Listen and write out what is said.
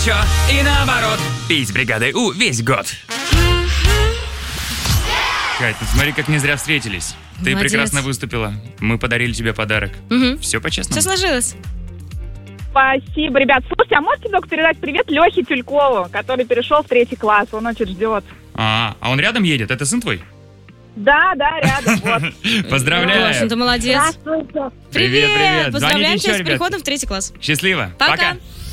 еще и наоборот. Пей с бригадой У весь год. Кать, ну смотри, как не зря встретились. Ты Молодец. прекрасно выступила. Мы подарили тебе подарок. Угу. Все по-честному. Все сложилось. Спасибо, ребят. Слушайте, а можете только передать привет Лехе Тюлькову, который перешел в 3 класс, он очень ждет. А он рядом едет? Это сын твой? Да, рядом, вот. Поздравляю. Очень ты молодец. Здравствуйте. Привет, привет. Поздравляем Звоните тебя еще, с переходом в 3 класс. Счастливо. Пока.